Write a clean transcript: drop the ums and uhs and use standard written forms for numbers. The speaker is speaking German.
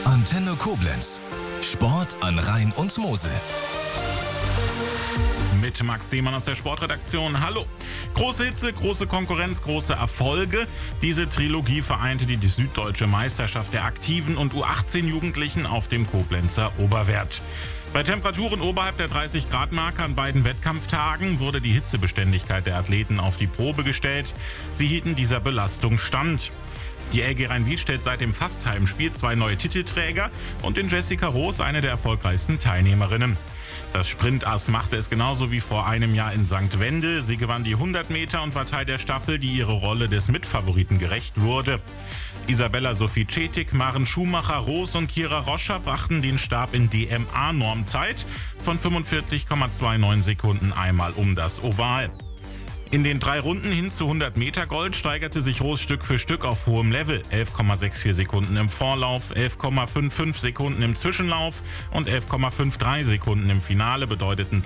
Antenne Koblenz. Sport an Rhein und Mosel. Mit Max Demann aus der Sportredaktion. Hallo. Große Hitze, große Konkurrenz, große Erfolge. Diese Trilogie vereinte die süddeutsche Meisterschaft der aktiven und U18-Jugendlichen auf dem Koblenzer Oberwert. Bei Temperaturen oberhalb der 30-Grad-Marke an beiden Wettkampftagen wurde die Hitzebeständigkeit der Athleten auf die Probe gestellt. Sie hielten dieser Belastung stand. Die LG Rhein-Wied stellt seit dem Fastheimspiel 2 neue Titelträger und in Jessica Roos eine der erfolgreichsten Teilnehmerinnen. Das Sprintass machte es genauso wie vor einem Jahr in St. Wendel. Sie gewann die 100 Meter und war Teil der Staffel, die ihre Rolle des Mitfavoriten gerecht wurde. Isabella Sophie Cetik, Maren Schumacher, Roos und Kira Roscher brachten den Stab in DMA-Normzeit von 45,29 Sekunden einmal um das Oval. In den 3 Runden hin zu 100 Meter Gold steigerte sich Roos Stück für Stück auf hohem Level. 11,64 Sekunden im Vorlauf, 11,55 Sekunden im Zwischenlauf und 11,53 Sekunden im Finale bedeuteten